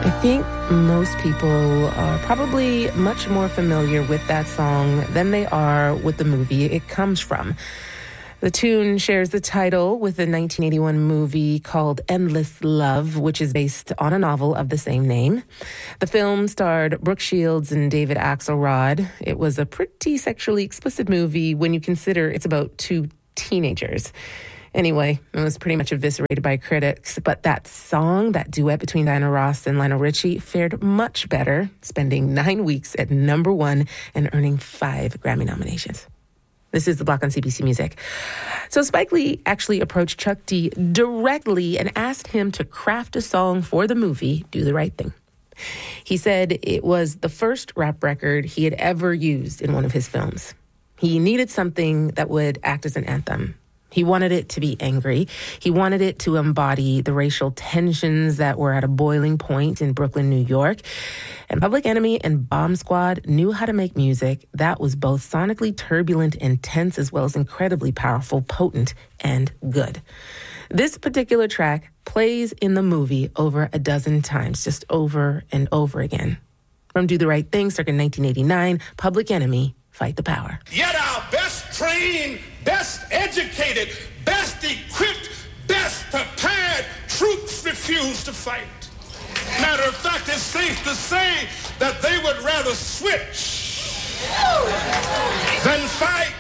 I think most people are probably much more familiar with that song than they are with the movie it comes from. The tune shares the title with the 1981 movie called Endless Love, which is based on a novel of the same name. The film starred Brooke Shields and David Axelrod. It was a pretty sexually explicit movie when you consider it's about two teenagers. Anyway, it was pretty much eviscerated by critics, but that song, that duet between Diana Ross and Lionel Richie, fared much better, spending 9 weeks at number 1 and earning 5 Grammy nominations. This is The Block on CBC Music. So Spike Lee actually approached Chuck D directly and asked him to craft a song for the movie Do the Right Thing. He said it was the first rap record he had ever used in one of his films. He needed something that would act as an anthem. He wanted it to be angry. He wanted it to embody the racial tensions that were at a boiling point in Brooklyn, New York. And Public Enemy and Bomb Squad knew how to make music that was both sonically turbulent and tense, as well as incredibly powerful, potent, and good. This particular track plays in the movie over a dozen times, just over and over again. From Do the Right Thing, circa 1989, Public Enemy, Fight the Power. Yet our best trained, best educated, best equipped, best prepared troops refuse to fight. Matter of fact, it's safe to say that they would rather switch than fight.